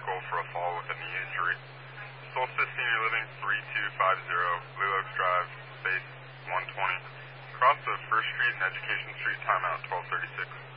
medical for a fall with a knee injury. Solstice Senior Living 3250, Blue Oaks Drive, space 120. Cross of 1st Street and Education Street, timeout 1236.